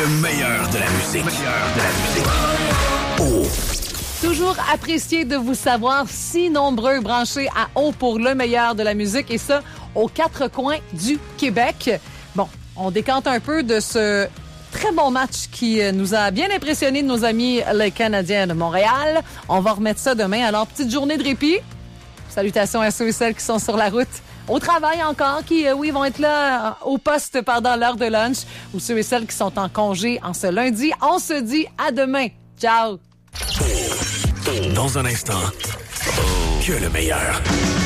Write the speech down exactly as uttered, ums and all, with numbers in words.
meilleur de la musique. Le meilleur de la musique. Oh. Toujours apprécié de vous savoir si nombreux branchés à O pour le meilleur de la musique, et ça, aux quatre coins du Québec. Bon, on décante un peu de ce très bon match qui nous a bien impressionnés de nos amis les Canadiens de Montréal. On va remettre ça demain. Alors, petite journée de répit. Salutations à ceux et celles qui sont sur la route, au travail encore, qui, euh, oui, vont être là euh, au poste pendant l'heure de lunch, ou ceux et celles qui sont en congé en ce lundi. On se dit à demain. Ciao! Dans un instant, que le meilleur.